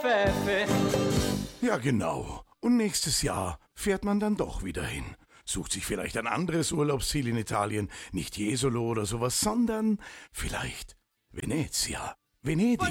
Pfeffe. Ja, genau. Und nächstes Jahr fährt man dann doch wieder hin. Sucht sich vielleicht ein anderes Urlaubsziel in Italien. Nicht Jesolo oder sowas, sondern vielleicht Venezia. Venedig.